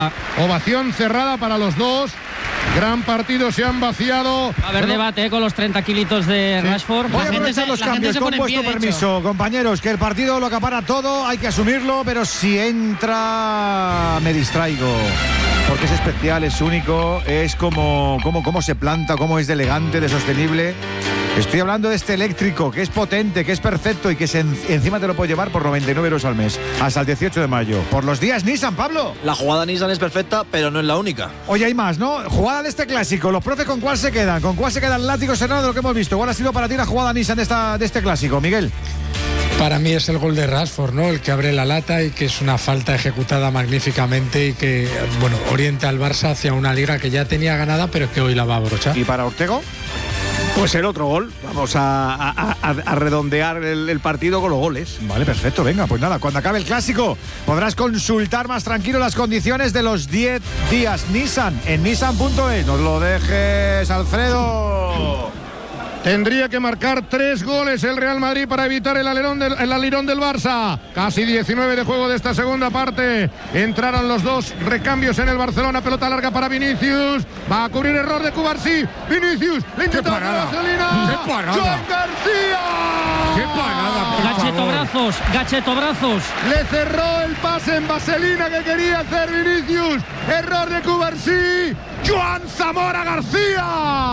Ovación cerrada para los dos. Gran partido, se han vaciado. A ver, debate con los 30 kilitos de Rashford. Voy a aprovechar los cambios, con vuestro permiso, compañeros, que el partido lo acapara todo, hay que asumirlo, pero si entra me distraigo. Porque es especial, es único, es como se planta, cómo es de elegante, de sostenible. Estoy hablando de este eléctrico, que es potente, que es perfecto y que encima te lo puedes llevar por 99 euros al mes, hasta el 18 de mayo. Por los días Nissan, Pablo. La jugada Nissan es perfecta, pero no es la única. Oye, hay más, ¿no? Jugada de este clásico. Los profes, ¿con cuál se quedan? ¿Con cuál se queda el látigo serrano de lo que hemos visto? ¿Cuál ha sido para ti la jugada Nissan de este clásico, Miguel? Para mí es el gol de Rashford, ¿no? El que abre la lata y que es una falta ejecutada magníficamente y que, bueno, orienta al Barça hacia una liga que ya tenía ganada, pero que hoy la va a abrochar. ¿Y para Ortego? Pues el otro gol. Vamos a redondear el partido con los goles. Vale, perfecto. Venga, pues nada, cuando acabe el clásico podrás consultar más tranquilo las condiciones de los 10 días Nissan en nissan.es. No lo dejes, Alfredo. Tendría que marcar 3 goles el Real Madrid para evitar el alirón del Barça. Casi 19 de juego de esta segunda parte. Entraron los dos recambios en el Barcelona. Pelota larga para Vinicius. Va a cubrir error de Cubarsí. Vinicius. Le intenta Vaselina. ¡Qué parada! ¡Joan García! ¡Qué parada! Gachetobrazos. Le cerró el pase en vaselina que quería hacer Vinicius. Error de Cubarsí. Joan Zamora García.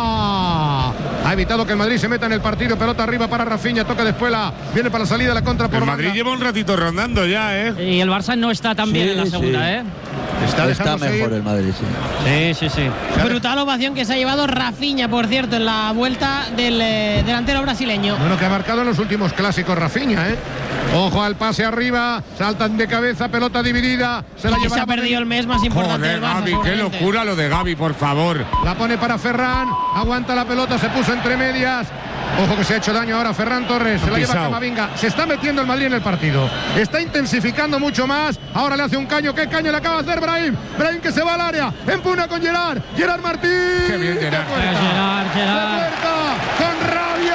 Ha evitado que el Madrid se meta en el partido. Pelota arriba para Rafinha. Toca de Espuela. Viene para la salida de la contra por el Madrid banda. lleva un ratito rondando ya, ¿eh? Y el Barça no está tan bien en la segunda, ¿eh? Está mejor el Madrid, Sí. Brutal ovación que se ha llevado Rafinha, por cierto, en la vuelta del delantero brasileño. Bueno, que ha marcado en los últimos clásicos Rafinha, ¿eh? Ojo al pase arriba, saltan de cabeza, pelota dividida. Se ha perdido el mes más importante del Barça. Gavi, qué locura lo de Gavi, por favor. La pone para Ferran, aguanta la pelota, se puso entre medias. Ojo que se ha hecho daño ahora Ferran Torres, se la lleva Camavinga. Se está metiendo el Madrid en el partido. Está intensificando mucho más. Ahora le hace un caño. ¿Qué caño le acaba de hacer Brahim? Brahim que se va al área. Empuna con Gerard. Gerard Martín. Qué bien Gerard. Gerard. Con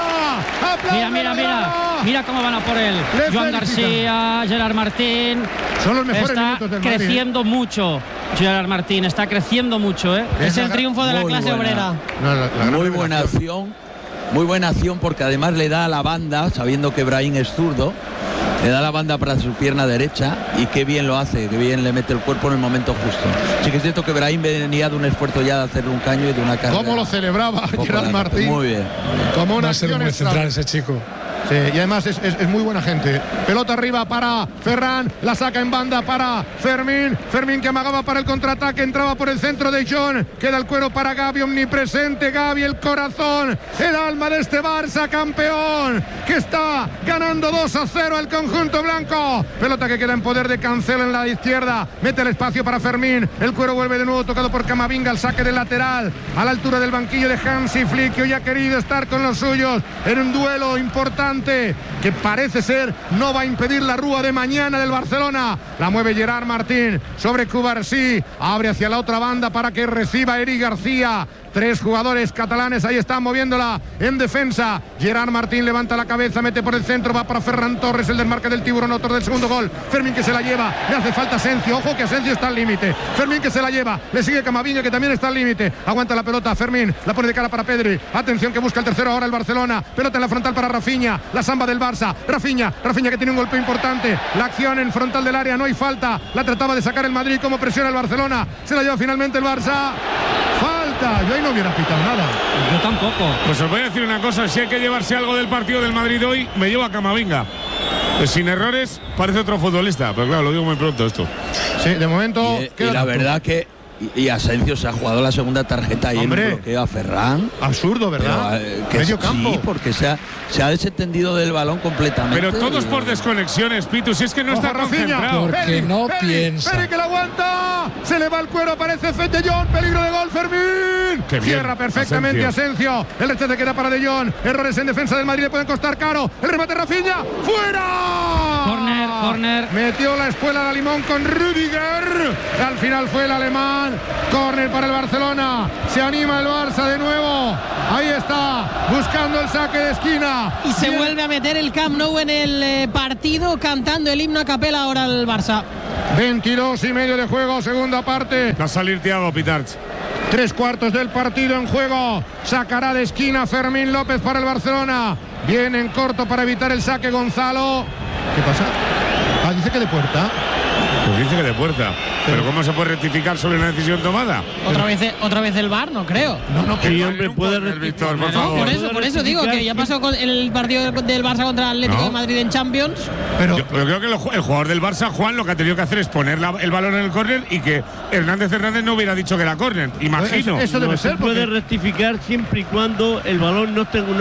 rabia. Mira cómo van a por él. Joan García, Gerard Martín. Son los mejores está minutos del Madrid. creciendo mucho. Gerard Martín está creciendo mucho, ¿eh? Es el triunfo de la clase obrera. Muy buena acción. Muy buena acción porque además le da a la banda, sabiendo que Brahim es zurdo, le da la banda para su pierna derecha y qué bien lo hace, qué bien le mete el cuerpo en el momento justo. Sí que es cierto que Brahim venía de un esfuerzo ya de hacer un caño y de una carrera. ¿Cómo lo celebraba Gerard Martín? Muy bien. Como una Va a ser un buen central ese chico. Sí, y además es muy buena gente. Pelota arriba para Ferran, la saca en banda para Fermín. Fermín que amagaba para el contraataque, entraba por el centro de John. Queda el cuero para Gavi, omnipresente Gavi, el corazón, el alma de este Barça campeón, que está ganando 2-0 al conjunto blanco. Pelota que queda en poder de Cancelo en la izquierda. Mete el espacio para Fermín. El cuero vuelve de nuevo tocado por Camavinga, el saque del lateral a la altura del banquillo de Hansi Flick, que hoy ha querido estar con los suyos en un duelo importante que parece ser no va a impedir la rúa de mañana del Barcelona. La mueve Gerard Martín sobre Cubarsí, abre hacia la otra banda para que reciba Eric García. 3 jugadores catalanes, ahí están moviéndola en defensa. Gerard Martín levanta la cabeza, mete por el centro, va para Ferran Torres, el desmarque del tiburón, autor del segundo gol. Fermín que se la lleva, le hace falta Asensio, ojo que Asensio está al límite. Fermín que se la lleva, le sigue Camavinga que también está al límite. Aguanta la pelota Fermín, la pone de cara para Pedri. Atención que busca el tercero ahora el Barcelona. Pelota en la frontal para Rafinha, la samba del Barça. Rafinha que tiene un golpe importante. La acción en frontal del área, no hay falta. La trataba de sacar el Madrid, como presiona el Barcelona. Se la lleva finalmente el Barça. Falta, yo ahí no hubiera pitado nada. Yo tampoco. Pues os voy a decir una cosa, si hay que llevarse algo del partido del Madrid hoy, me llevo a Camavinga. Pues sin errores, parece otro futbolista, pero claro, lo digo muy pronto esto. Sí, de momento. Y la verdad que Asensio se ha jugado la segunda tarjeta y el bloqueo a Ferran. Absurdo, ¿verdad? Medio campo. Sí, porque se ha desentendido del balón completamente. Pero todos por desconexiones, Pitu, si es que no está concentrado. Porque no piensa. Peri que la aguanta. Se le va el cuero, aparece De Jong, peligro de gol, Fermín. Cierra perfectamente Asensio. El rechace queda para De Jong. Errores en defensa del Madrid le pueden costar caro. El remate Rafinha. ¡Fuera! Corner. Metió la espuela a Limón con Rüdiger. Al final fue el alemán. Córner para el Barcelona. Se anima el Barça de nuevo. Ahí está, buscando el saque de esquina. Y se vuelve a meter el Camp Nou en el partido, cantando el himno a capela ahora el Barça. 22:30 de juego, segunda parte. Va a salir Thiago Pitarch. 3/4 del partido en juego. Sacará de esquina Fermín López para el Barcelona. Viene en corto para evitar el saque Gonzalo. ¿Qué pasa? Dice que de puerta. Pues dice que de puerta. Pero ¿cómo se puede rectificar sobre una decisión tomada? Otra vez el VAR, no creo. No, sí, hombre, puede Víctor, por favor. Por eso digo que ya pasó con el partido del Barça contra el Atlético de Madrid en Champions. Pero yo creo que el jugador del Barça, Juan, lo que ha tenido que hacer es poner el balón en el córner y que Hernández no hubiera dicho que era córner. Imagino. Eso debe ser. Se puede rectificar siempre y cuando el balón no esté en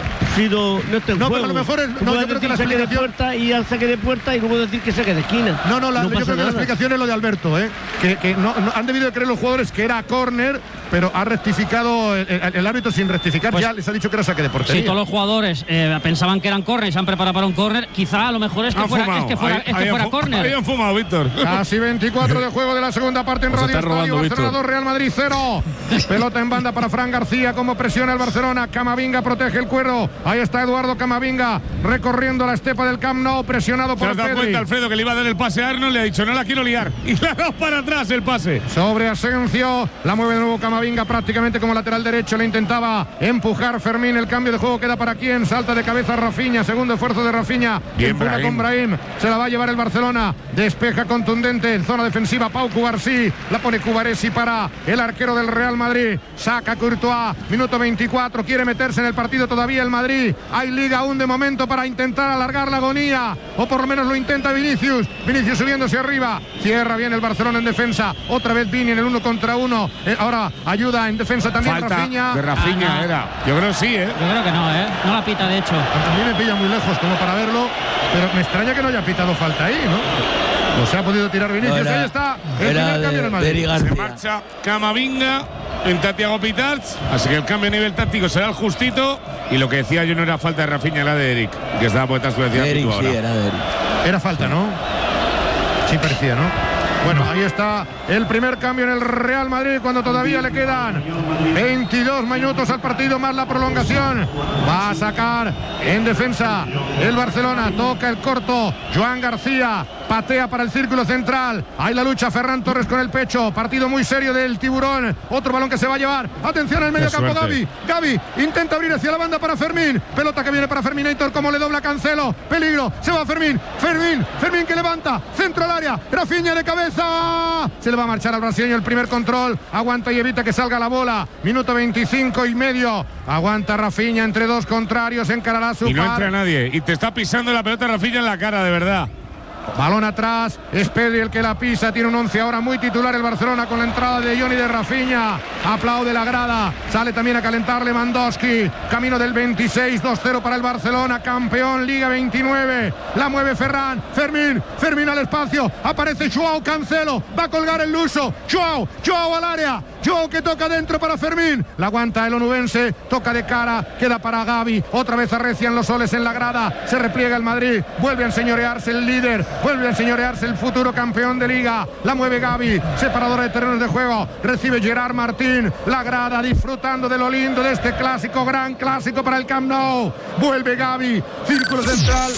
juego. Pero a lo mejor yo creo que la saque de puerta y al saque de puerta y luego decir que saque de esquina. Yo creo que la explicación es lo de Alberto, que no han debido de creer los jugadores que era córner, pero ha rectificado el árbitro sin rectificar, pues ya les ha dicho que era saque de portería. Sí, todos los jugadores pensaban que eran córner y se han preparado para un córner. Quizá a lo mejor es que fuera córner. Habían fumado, Víctor. Casi 24 de juego de la segunda parte en Radio Estadio. Barcelona 2, Real Madrid 0. Pelota en banda para Fran García, como presiona el Barcelona. Camavinga protege el cuero. Ahí está Eduardo Camavinga recorriendo la estepa del Camp Nou, presionado por Pedri. ¿Te has dado cuenta, Alfredo, que le iba a dar el pase a Arnold? Le ha dicho, no la quiero liar. Y le ha dado para atrás el pase. Sobre Asensio, la mueve de nuevo Camavinga prácticamente como lateral derecho. Le intentaba empujar Fermín. El cambio de juego queda para quién. Salta de cabeza Rafinha. Segundo esfuerzo de Rafinha. Bien, empuja con Brahim. Se la va a llevar el Barcelona. Despeja contundente en zona defensiva. Pau Cubarsí. La pone Cubaresi para el arquero del Real Madrid. Saca Courtois. Minuto 24. Quiere meterse en el partido todavía el Madrid. Hay liga aún de momento para intentar alargar la agonía. O por lo menos lo intenta Vinicius. Vinicius subiéndose arriba. Cierra bien el Barcelona en defensa. Otra vez Vini en el 1 contra 1. Ahora ayuda en defensa también Falta Rafinha. de Rafinha no. era. Yo creo que sí, Yo creo que no, No la pita, de hecho. A mí me pilla muy lejos como para verlo. Pero me extraña que no haya pitado falta ahí, ¿no? O se ha podido tirar Vinicius. Ahí está. El primer cambio en el Madrid. Se marcha Camavinga. Entra Thiago Pitarch. Así que el cambio a nivel táctico será el justito. Y lo que decía yo no era falta de Rafinha, era de Eric. Que estaba por detrás de Eric, sí, era de Eric. Era falta, ¿no? Sí parecía, ¿no? Bueno, ahí está el primer cambio en el Real Madrid cuando todavía le quedan 22 minutos al partido más la prolongación. Va a sacar en defensa el Barcelona. Toca el corto. Joan García patea para el círculo central. Ahí la lucha Ferran Torres con el pecho. Partido muy serio del Tiburón. Otro balón que se va a llevar. Atención al medio campo Gavi. Gavi intenta abrir hacia la banda para Fermín. Pelota que viene para Ferminator. Como le dobla Cancelo. Peligro. Se va Fermín. Fermín que levanta. Centro al área. Rafinha de cabeza. Se le va a marchar al brasileño el primer control. Aguanta y evita que salga la bola. Minuto 25:30. Aguanta Rafinha entre dos contrarios. Encarará su y no par. entra nadie. Y te está pisando la pelota Rafinha en la cara, de verdad. Balón atrás, es Pedri el que la pisa, tiene un 11 ahora muy titular el Barcelona con la entrada de Johnny de Rafinha, aplaude la grada, sale también a calentar Lewandowski, camino del 26, 2-0 para el Barcelona, campeón Liga 29, la mueve Fermín al espacio, aparece Joao Cancelo, va a colgar el luso, Joao al área, Joao que toca dentro para Fermín, la aguanta el onubense, toca de cara, queda para Gavi, otra vez arrecian los soles en la grada, se repliega el Madrid, vuelve a enseñorearse el líder, vuelve a enseñorearse el futuro campeón de Liga. La mueve Gavi, separadora de terrenos de juego. Recibe Gerard Martín. La grada disfrutando de lo lindo de este clásico, gran clásico para el Camp Nou. Vuelve Gavi, círculo central.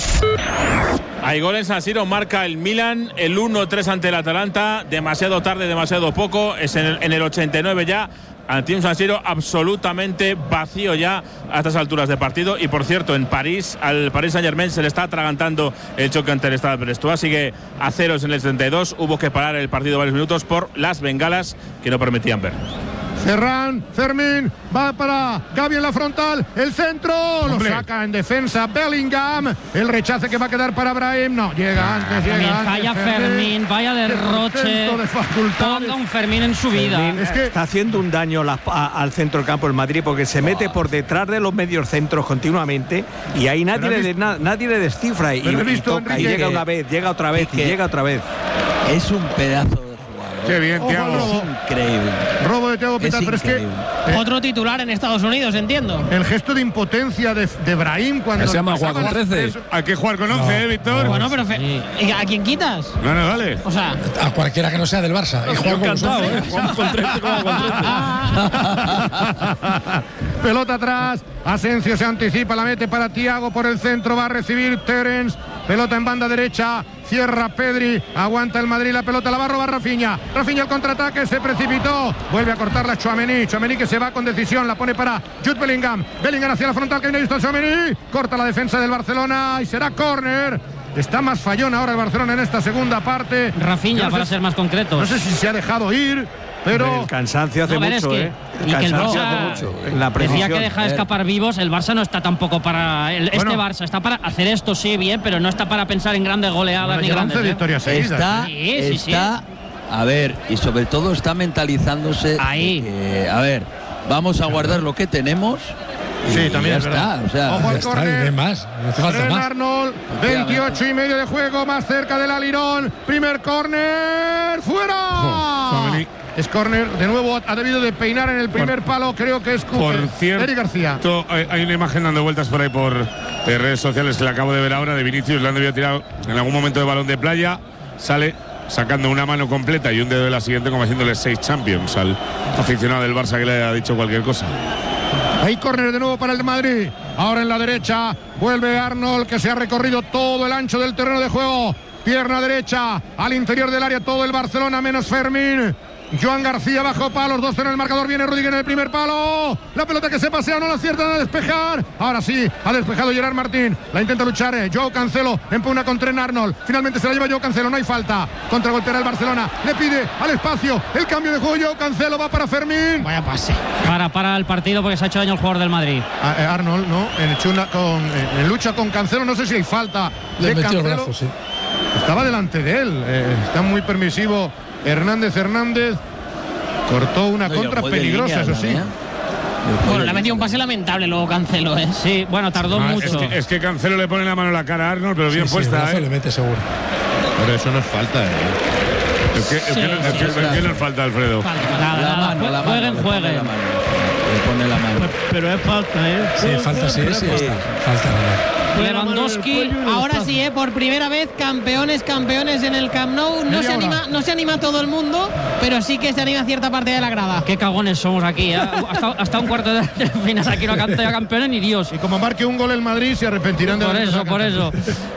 Hay gol en San Siro, marca el Milan, el 1-3 ante el Atalanta. Demasiado tarde, demasiado poco. Es en el 89 ya. Ante un San Siro absolutamente vacío ya a estas alturas de partido. Y por cierto, en París, al Paris Saint-Germain se le está atragantando el choque ante el Stade Brestois. Sigue a ceros en el 72. Hubo que parar el partido varios minutos por las bengalas que no permitían ver. Fermín, va para Gavi en la frontal, el centro, ¡hombre! Lo saca en defensa Bellingham, el rechace que va a quedar para Brahim, no, llega antes. Vaya Fermín, vaya derroche, ponga un Fermín en su vida. Es que está haciendo un daño al centro del campo el Madrid porque se mete por detrás de los medios centros continuamente y ahí nadie le descifra y toca, y llega una vez, llega otra vez y llega otra vez. Es un pedazo. Qué bien, Thiago. Es increíble. Robo de Thiago Pitarch, pero es que otro titular en Estados Unidos, entiendo. El gesto de impotencia de Brahim cuando se llama jugar con 13. Hay que jugar con 11, Víctor. Bueno, pero ¿y a quién quitas? No, dale. O sea, a cualquiera que no sea del Barça. Y jugar encantado, jugamos con 13 como con 13. Pelota atrás. Asensio se anticipa, la mete para Thiago por el centro, va a recibir Terence. pelota en banda derecha, cierra Pedri, aguanta el Madrid, la pelota la va a robar Rafinha al contraataque, se precipitó, vuelve a cortarla Tchouaméni que se va con decisión, la pone para Jude Bellingham hacia la frontal, que viene visto Tchouaméni, corta la defensa del Barcelona y será córner. Está más fallón ahora el Barcelona en esta segunda parte. Rafinha, para ser más concretos. No sé si se ha dejado ir, pero el cansancio hace mucho, que el Barça hace mucho. La decía que deja escapar vivos. El Barça no está tampoco para este Barça está para hacer esto, sí, bien, pero no está para pensar en grandes goleadas ni grandes. Está, a ver, y sobre todo está mentalizándose ahí. A ver, vamos a guardar lo que tenemos. Sí, también es verdad. O sea, ojo al córner. Más. No hace falta más. Arnold, 28 y medio de juego, más cerca del alirón. Primer córner, fuera. Es córner, de nuevo ha debido de peinar en el primer palo, creo que es por cierto, Eric García. Hay una imagen dando vueltas por ahí por redes sociales que la acabo de ver ahora de Vinicius, le han debido tirar en algún momento de balón de playa, sale sacando una mano completa y un dedo de la siguiente como haciéndole 6 Champions al aficionado del Barça que le ha dicho cualquier cosa. Hay córner de nuevo para el Madrid. Ahora en la derecha vuelve Arnold, que se ha recorrido todo el ancho del terreno de juego. Pierna derecha al interior del área, todo el Barcelona menos Fermín. Joan García bajo palos, 2-0 en el marcador, viene Rudiger en el primer palo, la pelota que se pasea, no la aciertan a despejar, ahora sí, ha despejado Gerard Martín, la intenta luchar, Joao Cancelo, empuna con Trent Arnold, finalmente se la lleva Joao Cancelo, no hay falta, contragolpeará el Barcelona, le pide al espacio, el cambio de juego, Joao Cancelo va para Fermín. Vaya pase. Para el partido porque se ha hecho daño el jugador del Madrid. Arnold, ¿no? En lucha con Cancelo, no sé si hay falta. Le metió el brazo, sí. Estaba delante de él, está muy permisivo. Hernández cortó una contra peligrosa, eso sí. Bueno, le ha metido un pase lamentable luego Cancelo, ¿eh? Sí, bueno, tardó mucho. Es que Cancelo le pone la mano en la cara a Arnold, pero bien puesta. Le mete seguro. Pero eso no es falta, ¿Qué nos falta, Alfredo? Nada, jueguen. Le pone la mano. Pero es falta, ¿eh? Sí, falta, sí. Falta. Lewandowski, ahora sí, por primera vez campeones en el Camp Nou. No se anima todo el mundo, pero sí que se anima cierta parte de la grada. Qué cagones somos aquí, ¿eh? hasta un cuarto de final aquí no canta ya campeones ni Dios. Y como marque un gol el Madrid se arrepentirán de por eso.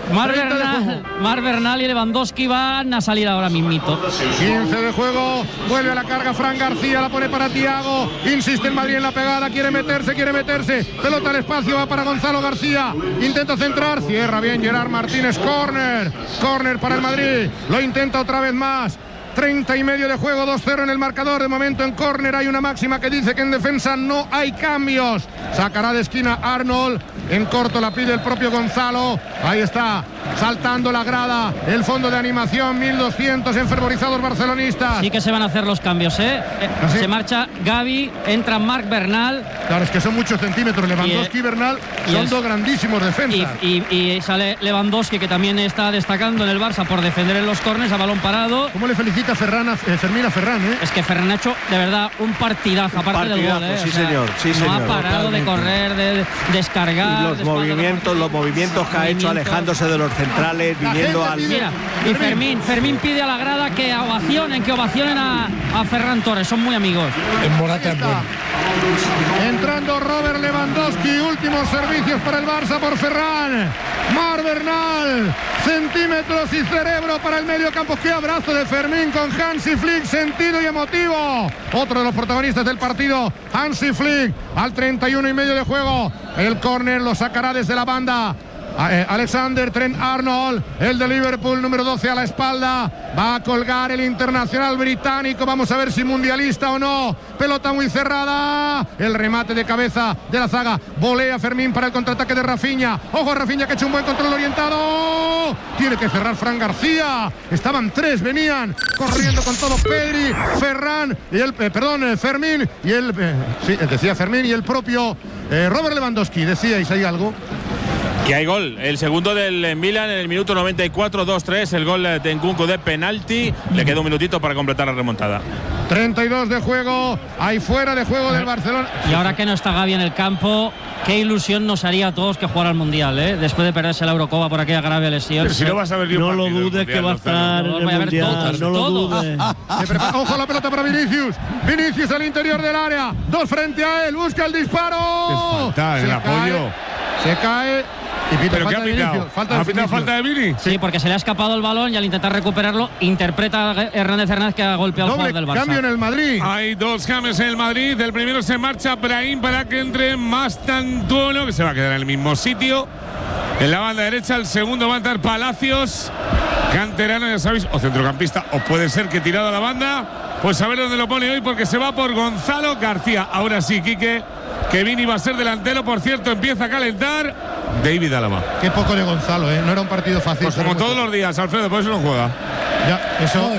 Marc Bernal y Lewandowski van a salir ahora mismito. 15 de juego, vuelve a la carga Fran García, la pone para Thiago, insiste el Madrid en la pegada, quiere meterse, pelota al espacio, va para Gonzalo García, intenta centrar, cierra bien Gerard Martínez, córner para el Madrid, lo intenta otra vez más. 30 y medio de juego, 2-0 en el marcador. De momento en córner hay una máxima que dice que en defensa no hay cambios. Sacará de esquina Arnold. En corto la pide el propio Gonzalo. Ahí está, saltando la grada. El fondo de animación, 1200 enfervorizados barcelonistas. Sí que se van a hacer los cambios, ¿eh? ¿Sí? Se marcha Gavi, entra Marc Bernal. Claro, es que son muchos centímetros. Lewandowski y Bernal son dos grandísimos defensas. Y sale Lewandowski, que también está destacando en el Barça por defender en los córneres a balón parado. ¿Cómo le felicita Fermín a Ferran, ¿eh? Es que Ferran ha hecho de verdad un partidazo, aparte del gol, ¿eh? Sí, señor. No ha parado de correr, de descargar. Y los movimientos que ha hecho alejándose de los centrales, viniendo al. Mira, y Fermín pide a la grada que ovacionen a Ferran Torres, son muy amigos. En Morata es bueno. Entrando Robert Lewandowski, últimos servicios para el Barça por Ferran. Marc Bernal, centímetros y cerebro para el medio campo. Qué abrazo de Fermín con Hansi Flick, sentido y emotivo. Otro de los protagonistas del partido, Hansi Flick, al 31 y medio de juego. El córner lo sacará desde la banda Alexander Trent Arnold, el de Liverpool, número 12 a la espalda. Va a colgar el internacional británico. Vamos a ver si mundialista o no. Pelota muy cerrada. El remate de cabeza de la zaga. Volea Fermín para el contraataque de Rafinha. Ojo a Rafinha, que ha hecho un buen control orientado. Tiene que cerrar Fran García. Estaban tres, venían corriendo con todo Pedri, Ferran y Fermín y decía Fermín y el propio Robert Lewandowski. ¿Decíais ahí algo? Que hay gol, el segundo del Milan en el minuto 94, 2-3, el gol de Nkunku de penalti. Le queda un minutito para completar la remontada. 32 de juego, hay fuera de juego del Barcelona. Y ahora que no está Gavi en el campo, qué ilusión nos haría a todos que jugara al Mundial, ¿eh? Después de perderse la Eurocopa por aquella grave lesión. Pero si no vas a ver ni un partido, lo dudes que va a estar en el Mundial, no lo dudes. Ojo la pelota para Vinicius al interior del área, dos frente a él, busca el disparo. Falta el apoyo. Se cae ¿Pero qué ha pitado? ¿Ha pitado falta de Vini? Sí, porque se le ha escapado el balón y al intentar recuperarlo, interpreta Hernández que ha golpeado al jugador del Barça. Cambio en el Madrid. Hay 2 cambios en el Madrid. El primero se marcha Brahim para que entre Mastantuono, que se va a quedar en el mismo sitio. En la banda derecha, el segundo va a entrar Palacios, canterano, ya sabéis, o centrocampista, o puede ser que tirado a la banda. Pues a ver dónde lo pone hoy, porque se va por Gonzalo García. Ahora sí, Quique, que Vini va a ser delantero. Por cierto, empieza a calentar David Álava. Qué poco de Gonzalo, ¿eh? No era un partido fácil. Pues como todos los días, Alfredo, por eso no juega. Ya,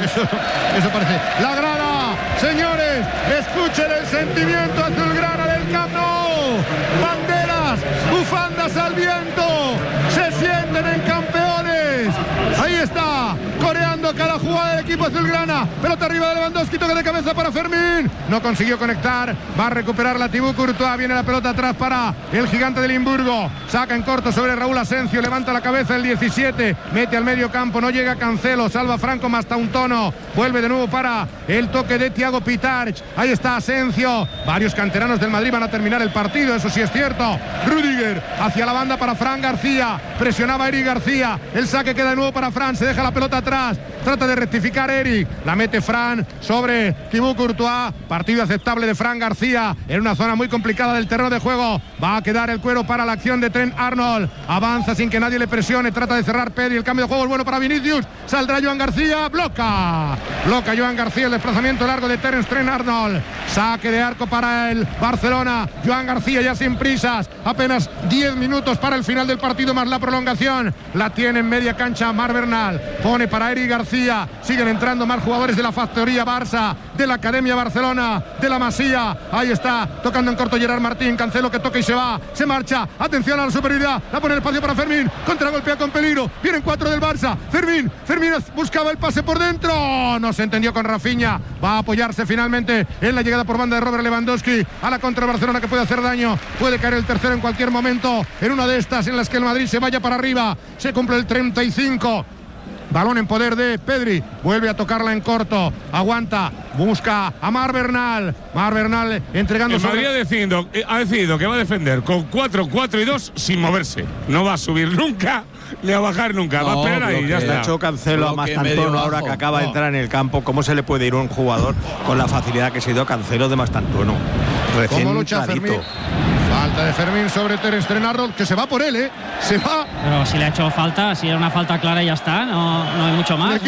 eso parece. La grada, señores, escuchen el sentimiento azulgrana del Camp Nou. Banderas, bufandas al viento, se sienten en campeones. Ahí está, coreando cada jugada del equipo azulgrana. Pelota arriba de Lewandowski, toque de cabeza para Fermín. No consiguió conectar, va a recuperar la Thibaut Courtois. Viene la pelota atrás para el gigante de Limburgo. Saca en corto sobre Raúl Asencio, levanta la cabeza el 17, mete al medio campo, no llega Cancelo, salva Franco Mastantuono. Vuelve de nuevo para el toque de Thiago Pitarch. Ahí está Asencio. Varios canteranos del Madrid van a terminar el partido, eso sí es cierto. Rüdiger hacia la banda para Fran García. Presionaba Eric García. El saque queda de nuevo para Fran. Se deja la pelota atrás. Trata de rectificar Eric. La mete Fran sobre Thibaut Courtois. Partido aceptable de Fran García en una zona muy complicada del terreno de juego. Va a quedar el cuero para la acción de Trent Arnold. Avanza sin que nadie le presione. Trata de cerrar Pedri. El cambio de juego es bueno para Vinicius. Saldrá Joan García. Bloca Joan García el desplazamiento largo de Terence Trent Arnold. Saque de arco para el Barcelona. Joan García ya sin prisas. Apenas 10 minutos para el final del partido más la prolongación. La tiene en media cancha Marc Bernal. Pone para Eric García. Siguen entrando más jugadores de la factoría Barça, de la Academia Barcelona, de la Masía. Ahí está, tocando en corto Gerard Martín. Cancelo que toca y se va. Se marcha. Atención a la superioridad. La pone el espacio para Fermín. Contragolpea con peligro. Vienen 4 del Barça. Fermín buscaba el pase por dentro. No se entendió con Rafinha. Va a apoyarse finalmente en la llegada por banda de Robert Lewandowski a la contra Barcelona, que puede hacer daño. Puede caer el tercero en cualquier momento. En una de estas en las que el Madrid se vaya para arriba. Se cumple el 35. Balón en poder de Pedri. Vuelve a tocarla en corto. Aguanta. Busca a Marc Bernal. Marc Bernal entregando. El Madrid ha decidido que va a defender con 4-4-2 sin moverse. No va a subir nunca ni a bajar nunca. Va a esperar ahí. Ya está. De hecho, Cancelo a Mastantuono ahora que acaba de entrar en el campo. ¿Cómo se le puede ir a un jugador con la facilidad que se dio Cancelo de Mastantuono? ¿Cómo lucha Fermín? Falta de Fermín sobre Terence Trent Arnold, que se va por él, se va. Pero si le ha hecho falta, si era una falta clara y ya está, no hay mucho más.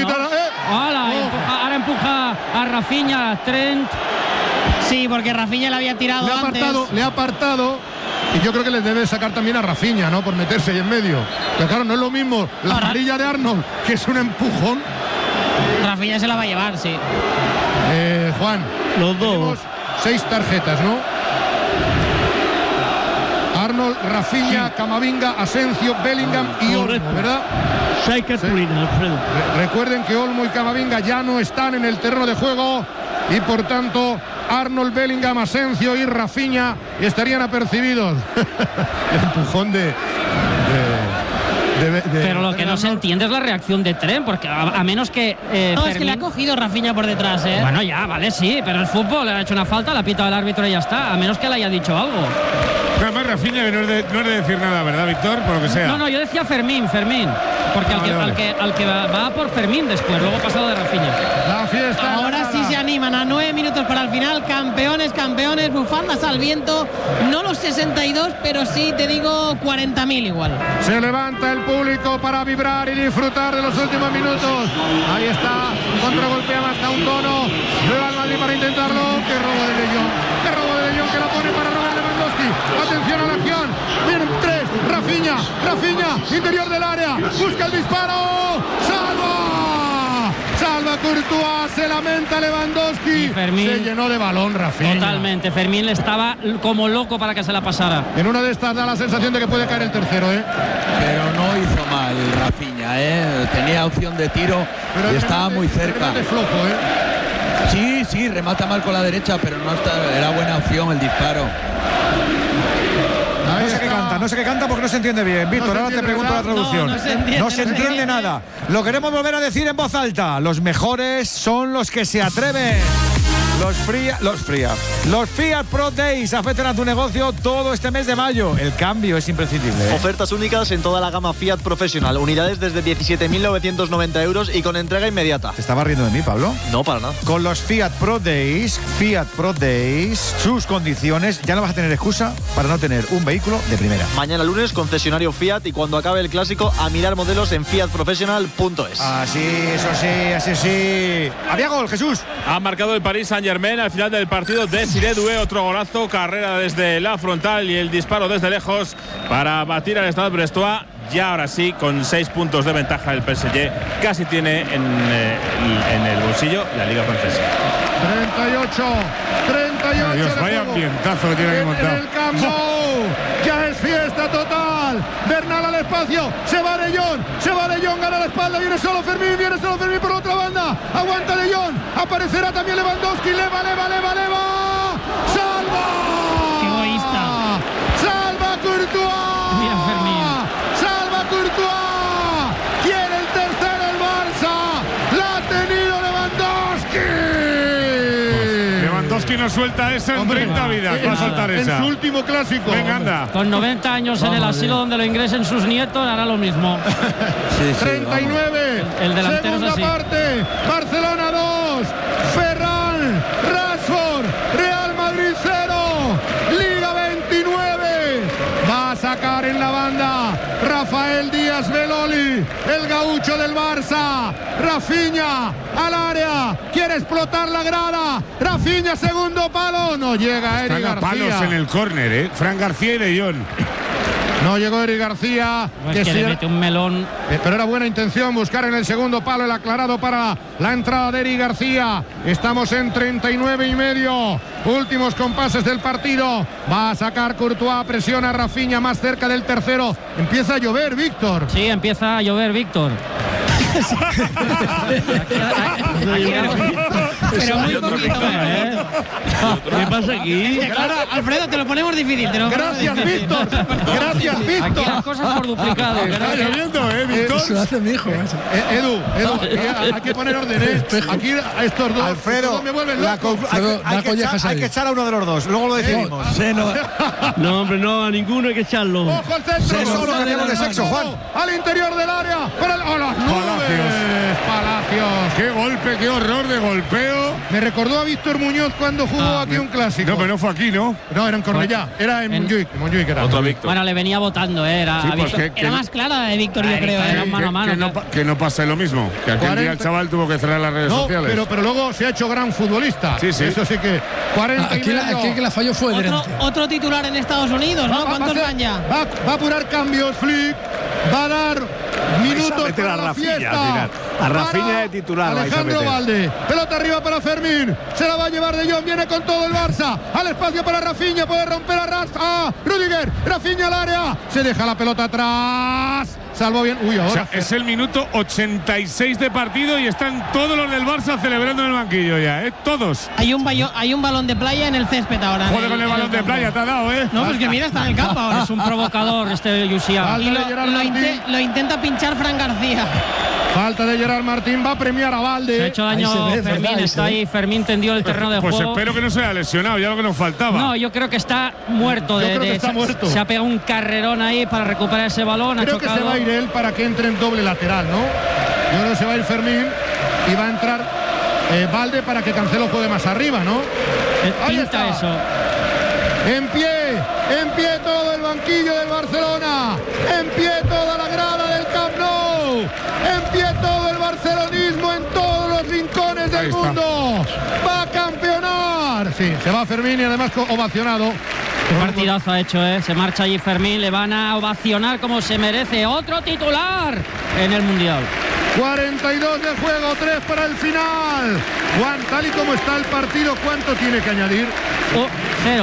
Ahora empuja a Rafinha, Trent. Sí, porque Rafinha le había tirado Le ha apartado. Y yo creo que les debe sacar también a Rafinha, ¿no? Por meterse ahí en medio. Pero claro, no es lo mismo la amarilla de Arnold, que es un empujón. Rafinha se la va a llevar, sí. Juan, los dos. 6 tarjetas, ¿no? Arnold, Rafinha, Camavinga, Asencio, Bellingham y Olmo, ¿verdad? 6 cartulinas, Alfredo. Recuerden que Olmo y Camavinga ya no están en el terreno de juego y por tanto Arnold, Bellingham, Asencio y Rafinha estarían apercibidos. El empujón de pero lo que no se entiende es la reacción de Trent, porque a menos que no, Fermín... es que le ha cogido Rafinha por detrás, ¿eh? Bueno, ya, vale, sí, pero el fútbol le ha hecho una falta, la ha pitado el árbitro y ya está, a menos que le haya dicho algo. Además, Rafinha no es de decir nada, ¿verdad, Víctor? Por lo que sea. No, yo decía Fermín, porque al que va por Fermín después, luego pasado de Rafinha. La fiesta. Ahora sí se animan a 9 minutos para el final, campeones, bufandas al viento, no los 62, pero sí, te digo, 40.000 igual. Se levanta el público para vibrar y disfrutar de los últimos minutos. Ahí está, contragolpea Mastantuono. Nueva al Madrid para intentarlo. Qué robo de De Jong, que la pone para Robert Lewandowski. Atención a la acción. Vienen 3. Rafinha, interior del área. Busca el disparo. Salva Courtois, se lamenta Lewandowski. Y Fermín se llenó de balón Rafinha. Totalmente, Fermín le estaba como loco para que se la pasara. En una de estas da la sensación de que puede caer el tercero, Pero no hizo mal Rafinha, Tenía opción de tiro y estaba muy cerca. Es flojo, Sí, remata mal con la derecha, pero era buena opción el disparo. No sé qué canta porque no se entiende bien. Víctor, ahora te pregunto la traducción. No se entiende nada. Lo queremos volver a decir en voz alta. Los mejores son los que se atreven. Los Fiat Pro Days afectan a tu negocio todo este mes de mayo. El cambio es imprescindible. Ofertas únicas en toda la gama Fiat Professional. Unidades desde 17.990 euros y con entrega inmediata. ¿Te estabas riendo de mí, Pablo? No, para nada. Con los Fiat Pro Days, sus condiciones, ya no vas a tener excusa para no tener un vehículo de primera. Mañana lunes, concesionario Fiat, y cuando acabe el clásico, a mirar modelos en fiatprofessional.es. Así sí. Había gol, Jesús. Ha marcado el Paris Saint-Germain al final del partido. Desiré Doué, otro golazo, carrera desde la frontal y el disparo desde lejos para batir al Stade Brestois. Ya ahora sí, con 6 puntos de ventaja el PSG, casi tiene en el bolsillo la Liga Francesa. 38. Dios, vaya ambientazo que tiene aquí montado. En el Camp Nou, ya es fiesta total. Bernal al espacio, se va De Jong, gana la espalda, viene solo Fermín por otra banda. Aguanta De Jong, aparecerá también Lewandowski, leva. ¡Salva! ¡Qué egoísta! ¡Salva Courtois! Mira Fermín. ¡Salva Courtois! ¡Quiere el tercero el Barça! ¡La ha tenido Lewandowski! Lewandowski no suelta esa en 30 vidas. Va a soltar esa. En su último clásico. Venga, anda. Con 90 años en el asilo donde lo ingresen sus nietos, hará lo mismo. 39. El delantero Segunda es así. parte. Barcelona 2. Ferran. Rashford. Real Madrid 0. Liga 29. Va a sacar en la banda Rafael Díaz Beloli, el gaucho del Barça. Rafinha al área. Quiere explotar la grada. Rafinha, segundo palo. No llega Eric Están a García. palos en el córner, Fran García y De Jong. No llegó Eric García. Que le mete un melón. Pero era buena intención buscar en el segundo palo el aclarado para la entrada de Eric García. Estamos en 39,5. Últimos compases del partido. Va a sacar Courtois, presiona a Rafinha más cerca del tercero. Empieza a llover, Víctor. Sí, empieza a llover, Víctor. Pero muy poquito, ¿Qué pasa aquí? Claro, Alfredo, te lo ponemos difícil. Gracias, Víctor. Gracias, Víctor. Aquí las cosas por duplicado. Está lloviendo, Víctor. Eso lo hace mi hijo. Edu, hay que poner orden, Aquí a estos dos. Alfredo, me vuelven loco. hay que echar a uno de los dos. Luego lo decidimos. No, hombre, no, a ninguno hay que echarlo. Ojo al centro. Solo tenemos de sexo, Juan. Al interior del área. Para las nubes. Palacios. Qué golpe, qué horror de golpeo. Me recordó a Víctor Muñoz cuando jugó aquí un clásico. No, pero no fue aquí, ¿no? No, era en Cornellá. Era en Montjuic era. Otro Víctor. Bueno, le venía votando, era. Sí, pues Era más clara de Víctor, yo creo. Era un mano a mano. Que no pase lo mismo. Que aquel día el chaval tuvo que cerrar las redes sociales. Pero luego se ha hecho gran futbolista. Sí. Eso sí que 40 Aquí el que la falló fue Drente. Otro titular en Estados Unidos, ¿no? ¿Cuántos van ya? Va a apurar cambios, Flick. Va a dar minutos meter para a la Rafinha fiesta. al final. A Rafinha Para de titular vais a Alejandro meter. Valde. Pelota arriba para Fermín. Se la va a llevar De Jong. Viene con todo el Barça. Al espacio para Rafinha. Puede romper a Rudiger. Rafinha al área. Se deja la pelota atrás. Salvó bien. Uy, ahora. O sea, es el minuto 86 de partido y están todos los del Barça celebrando en el banquillo ya, Todos. Hay un balón de playa en el césped ahora. Joder con el balón de playa, te ha dado, No, pues que mira, está en el campo ahora. Es un provocador este Yusia. Y lo intenta pinchar Fran García. Falta de Gerard Martín. Va a premiar a Valde. Se ha hecho daño Fermín. Está ahí. Fermín tendió el terreno de Pues juego. espero que no se haya lesionado, ya lo que nos faltaba. No, yo creo que está muerto. Yo creo que está muerto. Se ha pegado un carrerón ahí para recuperar ese balón. Creo que se va a ir él para que entre en doble lateral, ¿no? Yo creo que se va a ir Fermín y va a entrar Valde para que Cancelo juegue más arriba, ¿no? Ahí está eso. En pie todo el banquillo del Barcelona, en pie toda la grada del Camp Nou, en pie todo el barcelonismo en todos los rincones del mundo. Va a campeonar. Sí, se va Fermín y además ovacionado. Qué partidazo ha hecho, Se marcha allí Fermín, le van a ovacionar como se merece. Otro titular en el Mundial. 42 de juego, 3 para el final. Juan, tal y como está el partido, ¿cuánto tiene que añadir? 0.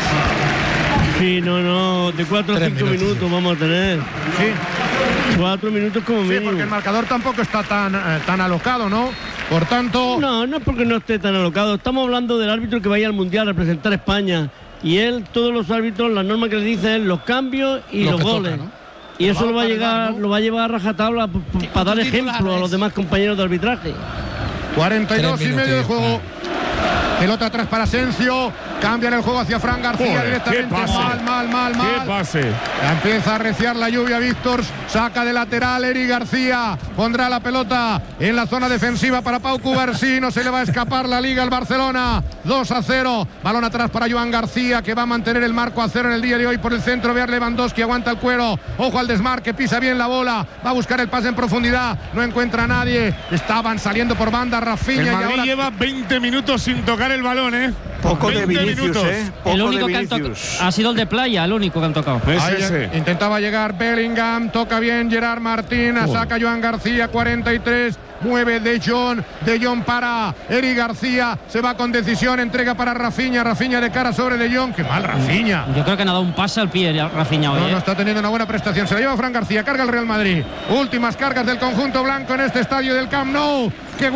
Sí, no, de 4 a 5 minutos vamos a tener. Sí. 4 minutos como mínimo. Sí, porque el marcador tampoco está tan alocado, ¿no? Por tanto... No es porque no esté tan alocado. Estamos hablando del árbitro que vaya al Mundial a representar a España. Y él, todos los árbitros, la norma que le dicen es los cambios y los goles. Toca, ¿no? Y eso lo va a llevar a rajatabla para dar ejemplo a los demás compañeros de arbitraje. 42 y medio de juego. Pelota atrás para Asensio. Cambian el juego hacia Fran García directamente. Mal. ¿Qué pase? Empieza a arreciar la lluvia Víctor. Saca de lateral Eric García. Pondrá la pelota en la zona defensiva para Pau Cubarsí. No se le va a escapar la liga al Barcelona. 2-0. Balón atrás para Joan García, que va a mantener el marco a 0 en el día de hoy por el centro. Ver Lewandowski, aguanta el cuero. Ojo al desmarque, pisa bien la bola. Va a buscar el pase en profundidad. No encuentra a nadie. Estaban saliendo por banda Rafinha. El Madrid y ahora lleva 20 minutos sin tocar el balón, ¿eh? Poco de Vinicius, Poco el único de que ha sido el de Playa, el único que han tocado. Intentaba llegar Bellingham, toca bien Gerard Martín, saca Joan García, 43. Mueve De Jong para Eric García, se va con decisión, entrega para Rafinha de cara sobre De Jong. Qué mal Rafinha. Yo creo que no ha dado un pase al pie Rafinha hoy. No está teniendo una buena prestación. Se la lleva Fran García, carga el Real Madrid. Últimas cargas del conjunto blanco en este estadio del Camp Nou. Que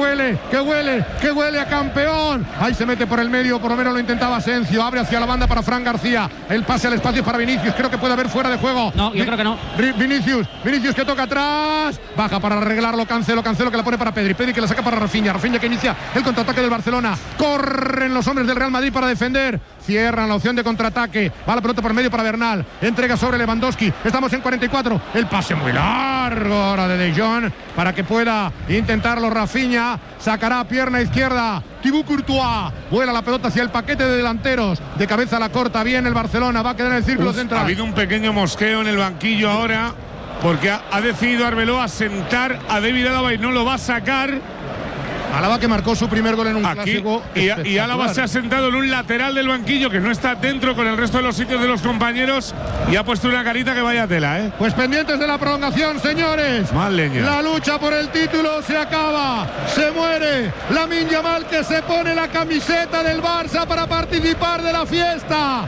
huele a campeón. Ahí se mete por el medio, por lo menos lo intentaba Asensio. Abre hacia la banda para Fran García. El pase al espacio para Vinicius. Creo que puede haber fuera de juego. No, yo creo que no. Vinicius que toca atrás. Baja para arreglarlo. Cancelo que la pone para Pedri que la saca para Rafinha que inicia el contraataque del Barcelona. Corren los hombres del Real Madrid para defender. Cierran la opción de contraataque. Va la pelota por medio para Bernal. Entrega sobre Lewandowski. Estamos en 44. El pase muy largo ahora de Jong para que pueda intentarlo Rafinha. Sacará pierna izquierda Thibaut Courtois. Vuela la pelota hacia el paquete de delanteros. De cabeza la corta bien el Barcelona. Va a quedar en el círculo central. Ha habido un pequeño mosqueo en el banquillo ahora, porque ha decidido Arbeloa sentar a David Álava y no lo va a sacar. Álava, que marcó su primer gol en un clásico. Y Álava se ha sentado en un lateral del banquillo que no está dentro con el resto de los sitios de los compañeros y ha puesto una carita que vaya tela, ¿eh? Pues pendientes de la prolongación, señores. Mal leña. La lucha por el título se acaba. Se muere Lamine Yamal, que se pone la camiseta del Barça para participar de la fiesta.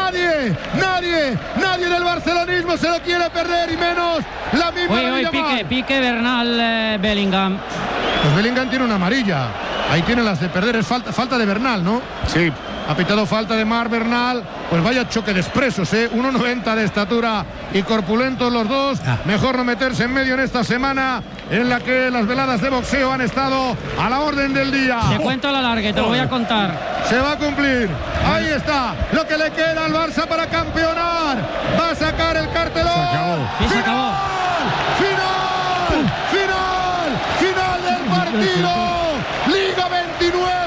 Nadie del barcelonismo se lo quiere perder, y menos Lamine Yamal. Pique Bernal, Bellingham. Pues Bellingham tiene una amarilla. Ahí tiene las de perder. Es falta de Bernal, ¿no? Sí. Ha pitado falta de Marc Bernal. Pues vaya choque de expresos, 1,90 de estatura y corpulentos los dos. Mejor no meterse en medio en esta semana en la que las veladas de boxeo han estado a la orden del día. Te cuento a la larga, te lo voy a contar. Se va a cumplir. Ahí está lo que le queda al Barça para campeonar. Va a sacar el cartelón. Se acabó. Sí, se acabó. Final del partido. Liga 29.